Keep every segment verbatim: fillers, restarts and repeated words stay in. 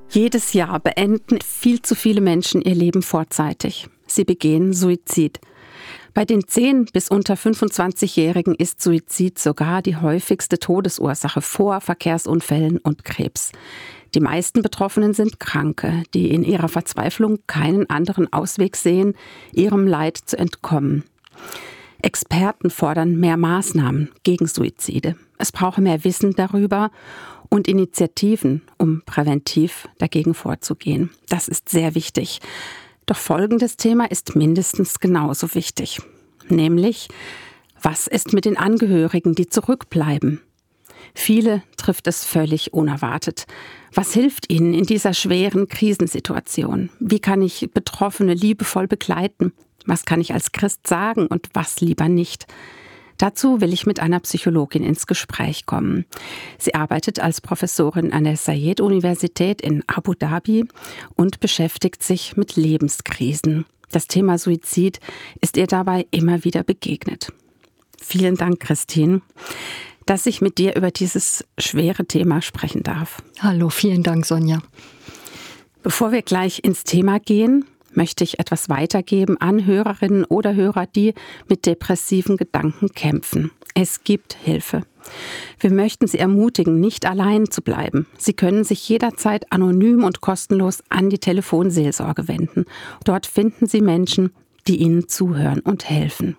Jedes Jahr beenden viel zu viele Menschen ihr Leben vorzeitig. Sie begehen Suizid. Bei den zehn- bis unter fünfundzwanzigjährigen ist Suizid sogar die häufigste Todesursache vor Verkehrsunfällen und Krebs. Die meisten Betroffenen sind Kranke, die in ihrer Verzweiflung keinen anderen Ausweg sehen, ihrem Leid zu entkommen. Experten fordern mehr Maßnahmen gegen Suizide. Es brauche mehr Wissen darüber und Initiativen, um präventiv dagegen vorzugehen. Das ist sehr wichtig. Doch folgendes Thema ist mindestens genauso wichtig. Nämlich, was ist mit den Angehörigen, die zurückbleiben? Viele trifft es völlig unerwartet. Was hilft ihnen in dieser schweren Krisensituation? Wie kann ich Betroffene liebevoll begleiten? Was kann ich als Christ sagen und was lieber nicht? Dazu will ich mit einer Psychologin ins Gespräch kommen. Sie arbeitet als Professorin an der Sayed-Universität in Abu Dhabi und beschäftigt sich mit Lebenskrisen. Das Thema Suizid ist ihr dabei immer wieder begegnet. Vielen Dank, Christine, dass ich mit dir über dieses schwere Thema sprechen darf. Hallo, vielen Dank, Sonja. Bevor wir gleich ins Thema gehen, möchte ich etwas weitergeben an Hörerinnen oder Hörer, die mit depressiven Gedanken kämpfen. Es gibt Hilfe. Wir möchten Sie ermutigen, nicht allein zu bleiben. Sie können sich jederzeit anonym und kostenlos an die Telefonseelsorge wenden. Dort finden Sie Menschen, die Ihnen zuhören und helfen.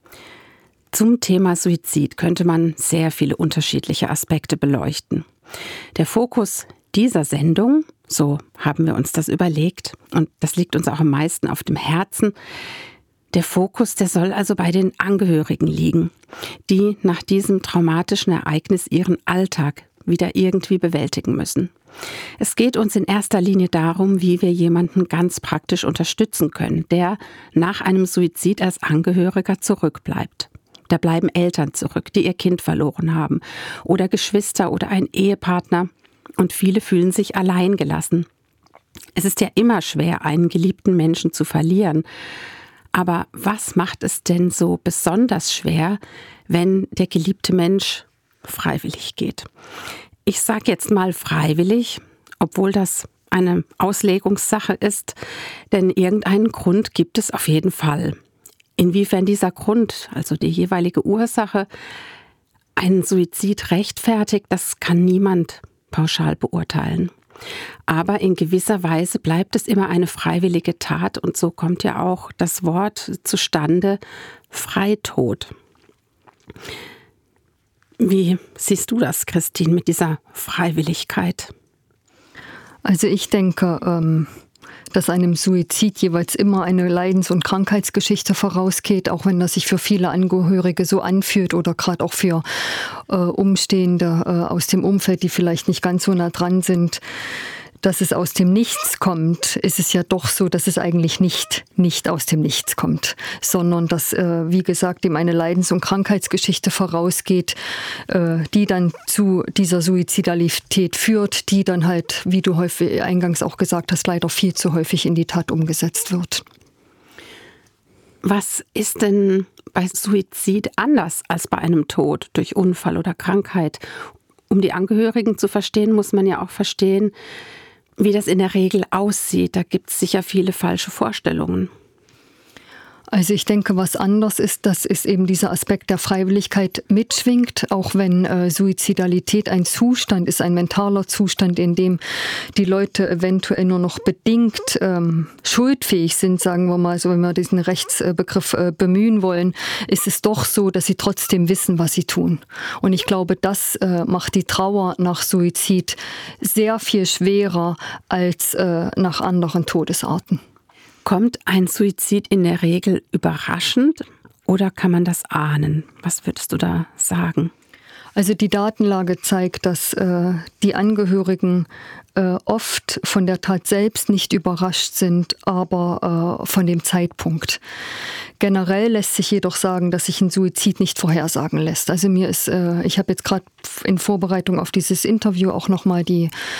Zum Thema Suizid könnte man sehr viele unterschiedliche Aspekte beleuchten. Der Fokus dieser Sendung, so haben wir uns das überlegt, und das liegt uns auch am meisten auf dem Herzen, der Fokus, der soll also bei den Angehörigen liegen, die nach diesem traumatischen Ereignis ihren Alltag wieder irgendwie bewältigen müssen. Es geht uns in erster Linie darum, wie wir jemanden ganz praktisch unterstützen können, der nach einem Suizid als Angehöriger zurückbleibt. Da bleiben Eltern zurück, die ihr Kind verloren haben, oder Geschwister oder ein Ehepartner. Und viele fühlen sich alleingelassen. Es ist ja immer schwer, einen geliebten Menschen zu verlieren. Aber was macht es denn so besonders schwer, wenn der geliebte Mensch freiwillig geht? Ich sage jetzt mal freiwillig, obwohl das eine Auslegungssache ist, denn irgendeinen Grund gibt es auf jeden Fall. Inwiefern dieser Grund, also die jeweilige Ursache, einen Suizid rechtfertigt, das kann niemand pauschal beurteilen. Aber in gewisser Weise bleibt es immer eine freiwillige Tat und so kommt ja auch das Wort zustande, Freitod. Wie siehst du das, Christine, mit dieser Freiwilligkeit? Also ich denke, ähm dass einem Suizid jeweils immer eine Leidens- und Krankheitsgeschichte vorausgeht, auch wenn das sich für viele Angehörige so anfühlt oder gerade auch für äh, Umstehende äh, aus dem Umfeld, die vielleicht nicht ganz so nah dran sind, dass es aus dem Nichts kommt, ist es ja doch so, dass es eigentlich nicht, nicht aus dem Nichts kommt, sondern dass, äh, wie gesagt, ihm eine Leidens- und Krankheitsgeschichte vorausgeht, äh, die dann zu dieser Suizidalität führt, die dann halt, wie du häufig eingangs auch gesagt hast, leider viel zu häufig in die Tat umgesetzt wird. Was ist denn bei Suizid anders als bei einem Tod durch Unfall oder Krankheit? Um die Angehörigen zu verstehen, muss man ja auch verstehen, wie das in der Regel aussieht. Da gibt es sicher viele falsche Vorstellungen. Also ich denke, was anders ist, dass es eben dieser Aspekt der Freiwilligkeit mitschwingt, auch wenn äh, Suizidalität ein Zustand ist, ein mentaler Zustand, in dem die Leute eventuell nur noch bedingt ähm, schuldfähig sind, sagen wir mal, so wenn wir diesen Rechtsbegriff äh, bemühen wollen, ist es doch so, dass sie trotzdem wissen, was sie tun. Und ich glaube, das äh, macht die Trauer nach Suizid sehr viel schwerer als äh, nach anderen Todesarten. Kommt ein Suizid in der Regel überraschend oder kann man das ahnen? Was würdest du da sagen? Also die Datenlage zeigt, dass äh, die Angehörigen äh, oft von der Tat selbst nicht überrascht sind, aber äh, von dem Zeitpunkt. Generell lässt sich jedoch sagen, dass sich ein Suizid nicht vorhersagen lässt. Also mir ist, äh, ich habe jetzt gerade in Vorbereitung auf dieses Interview auch nochmal die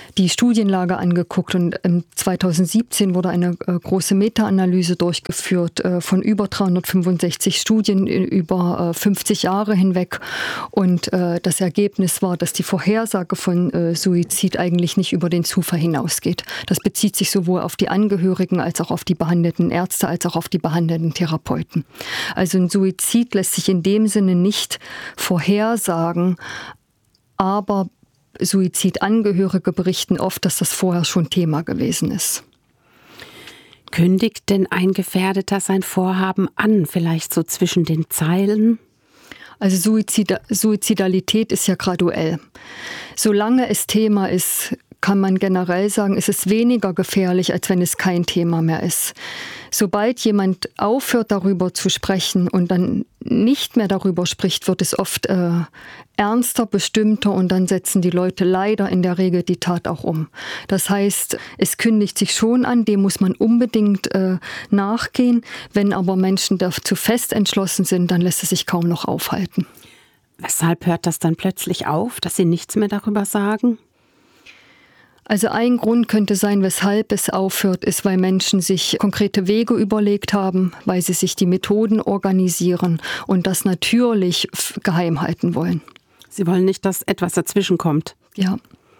die Studienlage angeguckt und im zweitausendsiebzehn wurde eine äh, große Meta-Analyse durchgeführt äh, von über dreihundertfünfundsechzig Studien über äh, fünfzig Jahre hinweg und äh, das Ergebnis war, dass die Vorhersage von äh, Suizid eigentlich nicht über den Zufall hinausgeht. Das bezieht sich sowohl auf die Angehörigen als auch auf die behandelnden Ärzte als auch auf die behandelnden Therapeuten. Also ein Suizid lässt sich in dem Sinne nicht vorhersagen, aber Suizidangehörige berichten oft, dass das vorher schon Thema gewesen ist. Kündigt denn ein Gefährdeter sein Vorhaben an, vielleicht so zwischen den Zeilen? Also Suizid- Suizidalität ist ja graduell. Solange es Thema ist, kann man generell sagen, ist es weniger gefährlich, als wenn es kein Thema mehr ist. Sobald jemand aufhört, darüber zu sprechen und dann nicht mehr darüber spricht, wird es oft äh, ernster, bestimmter und dann setzen die Leute leider in der Regel die Tat auch um. Das heißt, es kündigt sich schon an, dem muss man unbedingt äh, nachgehen. Wenn aber Menschen dazu fest entschlossen sind, dann lässt es sich kaum noch aufhalten. Weshalb hört das dann plötzlich auf, dass Sie nichts mehr darüber sagen? Also ein Grund könnte sein, weshalb es aufhört, ist, weil Menschen sich konkrete Wege überlegt haben, weil sie sich die Methoden organisieren und das natürlich geheim halten wollen. Sie wollen nicht, dass etwas dazwischen kommt. Ja.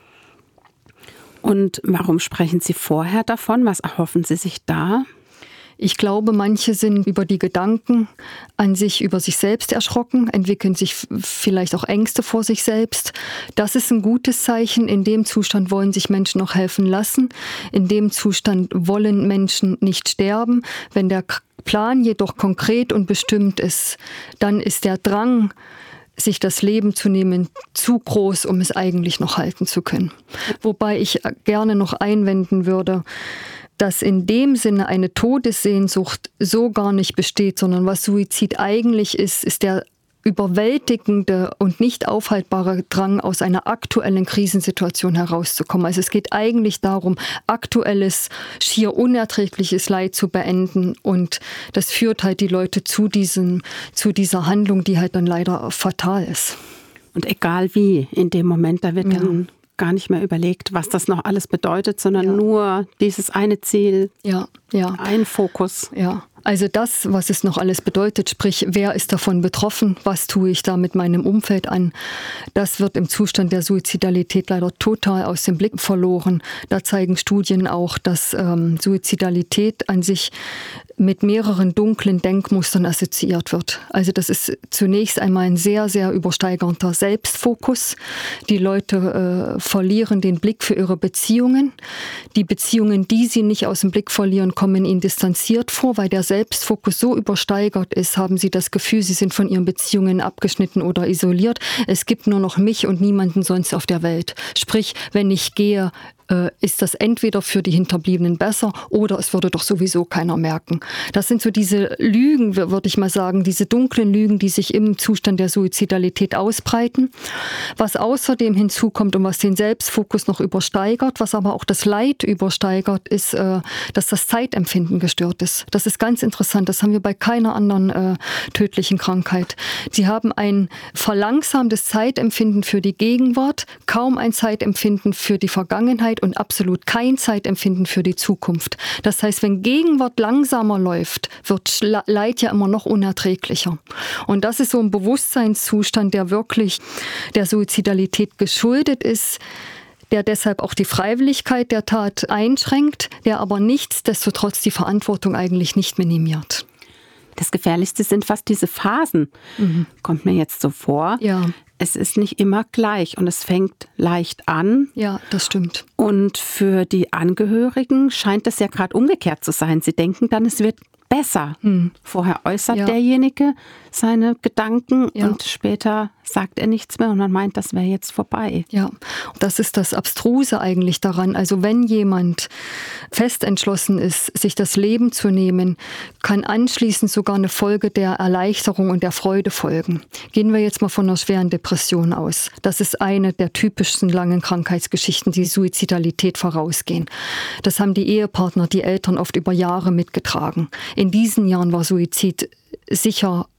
Und warum sprechen Sie vorher davon? Was erhoffen Sie sich da? Ich glaube, manche sind über die Gedanken an sich, über sich selbst erschrocken, entwickeln sich vielleicht auch Ängste vor sich selbst. Das ist ein gutes Zeichen. In dem Zustand wollen sich Menschen noch helfen lassen. In dem Zustand wollen Menschen nicht sterben. Wenn der Plan jedoch konkret und bestimmt ist, dann ist der Drang, sich das Leben zu nehmen, zu groß, um es eigentlich noch halten zu können. Wobei ich gerne noch einwenden würde, dass in dem Sinne eine Todessehnsucht so gar nicht besteht, sondern was Suizid eigentlich ist, ist der überwältigende und nicht aufhaltbare Drang, aus einer aktuellen Krisensituation herauszukommen. Also es geht eigentlich darum, aktuelles, schier unerträgliches Leid zu beenden und das führt halt die Leute zu, diesen, zu dieser Handlung, die halt dann leider fatal ist. Und egal wie, in dem Moment, da wird ja. dann gar nicht mehr überlegt, was das noch alles bedeutet, sondern ja. nur dieses eine Ziel, ja, ja. ein Fokus. Ja, also das, was es noch alles bedeutet, sprich, wer ist davon betroffen, was tue ich da mit meinem Umfeld an, das wird im Zustand der Suizidalität leider total aus dem Blick verloren. Da zeigen Studien auch, dass ähm, Suizidalität an sich mit mehreren dunklen Denkmustern assoziiert wird. Also das ist zunächst einmal ein sehr, sehr übersteigernder Selbstfokus. Die Leute äh, verlieren den Blick für ihre Beziehungen. Die Beziehungen, die sie nicht aus dem Blick verlieren, kommen ihnen distanziert vor, weil der Selbstfokus so übersteigert ist, haben sie das Gefühl, sie sind von ihren Beziehungen abgeschnitten oder isoliert. Es gibt nur noch mich und niemanden sonst auf der Welt. Sprich, wenn ich gehe, ist das entweder für die Hinterbliebenen besser oder es würde doch sowieso keiner merken. Das sind so diese Lügen, würde ich mal sagen, diese dunklen Lügen, die sich im Zustand der Suizidalität ausbreiten. Was außerdem hinzukommt und was den Selbstfokus noch übersteigert, was aber auch das Leid übersteigert, ist, dass das Zeitempfinden gestört ist. Das ist ganz interessant, das haben wir bei keiner anderen äh, tödlichen Krankheit. Sie haben ein verlangsamtes Zeitempfinden für die Gegenwart, kaum ein Zeitempfinden für die Vergangenheit und absolut kein Zeitempfinden für die Zukunft. Das heißt, wenn Gegenwart langsamer läuft, wird Leid ja immer noch unerträglicher. Und das ist so ein Bewusstseinszustand, der wirklich der Suizidalität geschuldet ist, der deshalb auch die Freiwilligkeit der Tat einschränkt, der aber nichtsdestotrotz die Verantwortung eigentlich nicht minimiert. Das Gefährlichste sind fast diese Phasen, mhm. kommt mir jetzt so vor. Ja. Es ist nicht immer gleich und es fängt leicht an. Ja, das stimmt. Und für die Angehörigen scheint es ja gerade umgekehrt zu sein. Sie denken dann, es wird besser. Hm. Vorher äußert ja. derjenige seine Gedanken ja. und später sagt er nichts mehr und man meint, das wäre jetzt vorbei. Ja, das ist das Abstruse eigentlich daran. Also wenn jemand fest entschlossen ist, sich das Leben zu nehmen, kann anschließend sogar eine Folge der Erleichterung und der Freude folgen. Gehen wir jetzt mal von einer schweren Depression aus. Das ist eine der typischsten langen Krankheitsgeschichten, die Suizidalität vorausgehen. Das haben die Ehepartner, die Eltern oft über Jahre mitgetragen. In diesen Jahren war Suizid sicher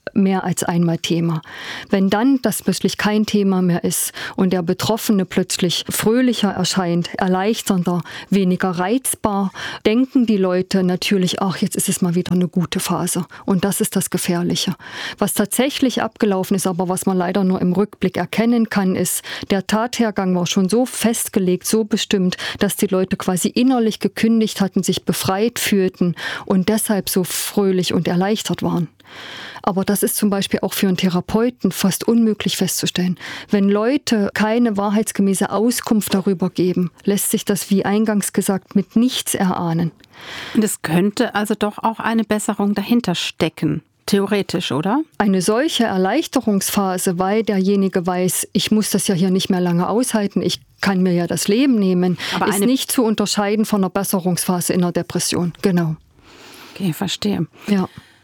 mehr als einmal Thema. Wenn dann das plötzlich kein Thema mehr ist und der Betroffene plötzlich fröhlicher erscheint, erleichternder, weniger reizbar, denken die Leute natürlich, ach, jetzt ist es mal wieder eine gute Phase. Und das ist das Gefährliche. Was tatsächlich abgelaufen ist, aber was man leider nur im Rückblick erkennen kann, ist, der Tathergang war schon so festgelegt, so bestimmt, dass die Leute quasi innerlich gekündigt hatten, sich befreit fühlten und deshalb so fröhlich und erleichtert waren. Aber das ist zum Beispiel auch für einen Therapeuten fast unmöglich festzustellen. Wenn Leute keine wahrheitsgemäße Auskunft darüber geben, lässt sich das, wie eingangs gesagt, mit nichts erahnen. Und es könnte also doch auch eine Besserung dahinter stecken. Theoretisch, oder? Eine solche Erleichterungsphase, weil derjenige weiß, ich muss das ja hier nicht mehr lange aushalten, ich kann mir ja das Leben nehmen, aber ist nicht zu unterscheiden von einer Besserungsphase in einer Depression. Genau. Okay, verstehe. Ja.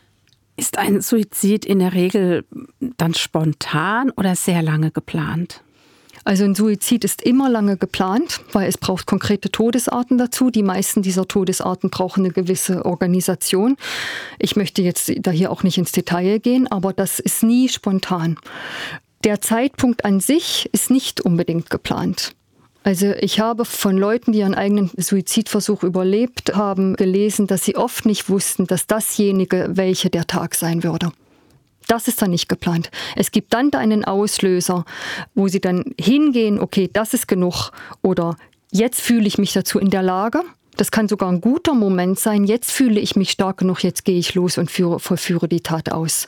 Ist ein Suizid in der Regel dann spontan oder sehr lange geplant? Also ein Suizid ist immer lange geplant, weil es braucht konkrete Todesarten dazu. Die meisten dieser Todesarten brauchen eine gewisse Organisation. Ich möchte jetzt da hier auch nicht ins Detail gehen, aber das ist nie spontan. Der Zeitpunkt an sich ist nicht unbedingt geplant. Also ich habe von Leuten, die ihren eigenen Suizidversuch überlebt haben, gelesen, dass sie oft nicht wussten, dass dasjenige welche der Tag sein würde. Das ist dann nicht geplant. Es gibt dann einen Auslöser, wo sie dann hingehen, okay, das ist genug oder jetzt fühle ich mich dazu in der Lage. Das kann sogar ein guter Moment sein. Jetzt fühle ich mich stark genug, jetzt gehe ich los und führe, vollführe die Tat aus.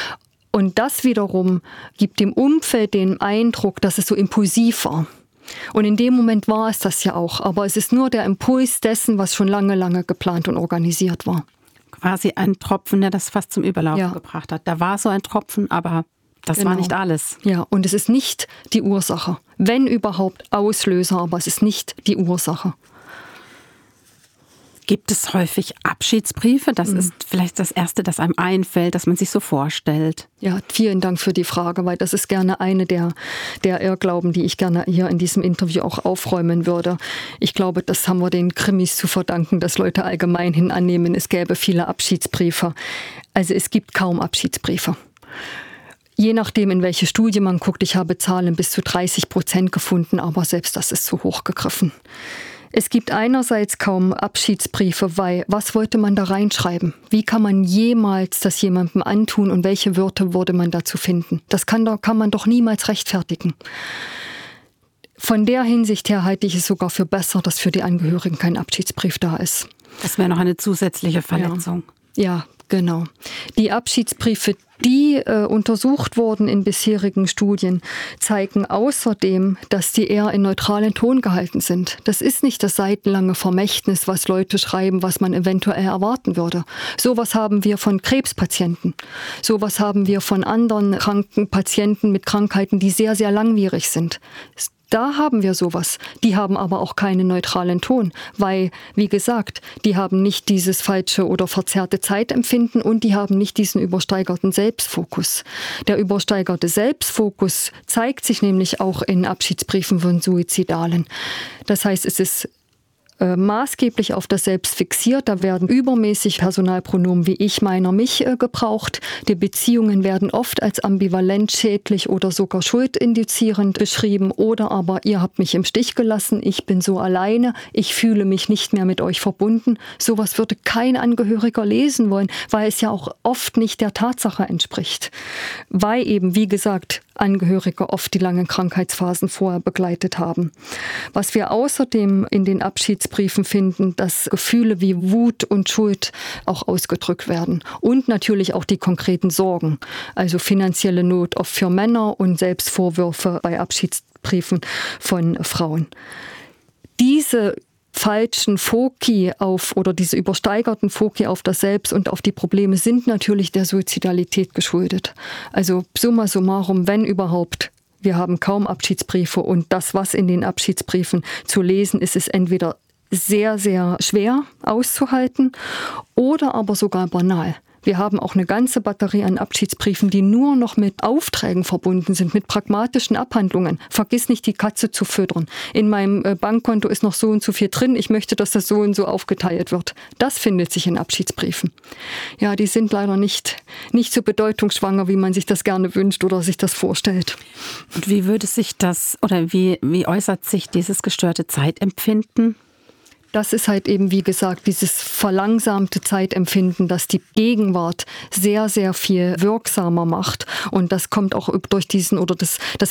Und das wiederum gibt dem Umfeld den Eindruck, dass es so impulsiv war. Und in dem Moment war es das ja auch. Aber es ist nur der Impuls dessen, was schon lange, lange geplant und organisiert war. Quasi ein Tropfen, der das fast zum Überlaufen ja. gebracht hat. Da war so ein Tropfen, aber das genau. war nicht alles. Ja, und es ist nicht die Ursache. Wenn überhaupt Auslöser, aber es ist nicht die Ursache. Gibt es häufig Abschiedsbriefe? Das mhm. ist vielleicht das Erste, das einem einfällt, dass man sich so vorstellt. Ja, vielen Dank für die Frage, weil das ist gerne eine der, der Irrglauben, die ich gerne hier in diesem Interview auch aufräumen würde. Ich glaube, das haben wir den Krimis zu verdanken, dass Leute allgemein hin annehmen, es gäbe viele Abschiedsbriefe. Also es gibt kaum Abschiedsbriefe. Je nachdem, in welche Studie man guckt, ich habe Zahlen bis zu dreißig Prozent gefunden, aber selbst das ist zu hoch gegriffen. Es gibt einerseits kaum Abschiedsbriefe, weil was wollte man da reinschreiben? Wie kann man jemals das jemandem antun und welche Wörter würde man dazu finden? Das kann, da, kann man doch niemals rechtfertigen. Von der Hinsicht her halte ich es sogar für besser, dass für die Angehörigen kein Abschiedsbrief da ist. Das wäre noch eine zusätzliche Verletzung. Ja, ja, genau. Die Abschiedsbriefe, die äh, untersucht wurden in bisherigen Studien, zeigen außerdem, dass die eher in neutralen Ton gehalten sind. Das ist nicht das seitenlange Vermächtnis, was Leute schreiben, was man eventuell erwarten würde. Sowas haben wir von Krebspatienten. Sowas haben wir von anderen kranken Patienten mit Krankheiten, die sehr, sehr langwierig sind. Da haben wir sowas. Die haben aber auch keinen neutralen Ton, weil, wie gesagt, die haben nicht dieses falsche oder verzerrte Zeitempfinden und die haben nicht diesen übersteigerten Selbstfokus. Der übersteigerte Selbstfokus zeigt sich nämlich auch in Abschiedsbriefen von Suizidalen. Das heißt, es ist Äh, maßgeblich auf das Selbst fixiert. Da werden übermäßig Personalpronomen wie ich, meiner, mich äh, gebraucht. Die Beziehungen werden oft als ambivalent, schädlich oder sogar schuldinduzierend beschrieben oder aber ihr habt mich im Stich gelassen, ich bin so alleine, ich fühle mich nicht mehr mit euch verbunden. Sowas würde kein Angehöriger lesen wollen, weil es ja auch oft nicht der Tatsache entspricht. Weil eben, wie gesagt, Angehörige oft die langen Krankheitsphasen vorher begleitet haben. Was wir außerdem in den Abschiedsbriefen finden, dass Gefühle wie Wut und Schuld auch ausgedrückt werden. Und natürlich auch die konkreten Sorgen, also finanzielle Not oft für Männer und Selbstvorwürfe bei Abschiedsbriefen von Frauen. Diese falschen Foki auf oder diese übersteigerten Foki auf das Selbst und auf die Probleme sind natürlich der Suizidalität geschuldet. Also summa summarum, wenn überhaupt, wir haben kaum Abschiedsbriefe und das, was in den Abschiedsbriefen zu lesen ist, ist entweder sehr, sehr schwer auszuhalten oder aber sogar banal. Wir haben auch eine ganze Batterie an Abschiedsbriefen, die nur noch mit Aufträgen verbunden sind, mit pragmatischen Abhandlungen. Vergiss nicht, die Katze zu füttern. In meinem Bankkonto ist noch so und so viel drin. Ich möchte, dass das so und so aufgeteilt wird. Das findet sich in Abschiedsbriefen. Ja, die sind leider nicht, nicht so bedeutungsschwanger, wie man sich das gerne wünscht oder sich das vorstellt. Und wie würde sich das oder wie, wie äußert sich dieses gestörte Zeitempfinden? Das ist halt eben, wie gesagt, dieses verlangsamte Zeitempfinden, das die Gegenwart sehr, sehr viel wirksamer macht. Und das kommt auch durch diesen, oder das, das